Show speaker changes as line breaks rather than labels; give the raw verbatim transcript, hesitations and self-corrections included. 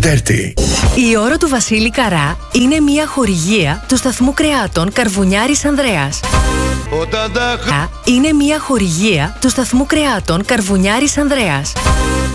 τέρτη.
Η ώρα του Βασίλη Καρά είναι μια χορηγία του σταθμού κρεάτων Καρβουνιάρης Ανδρέας. Είναι μια χορηγία του σταθμού κρεάτων Καρβουνιάρης Ανδρέας.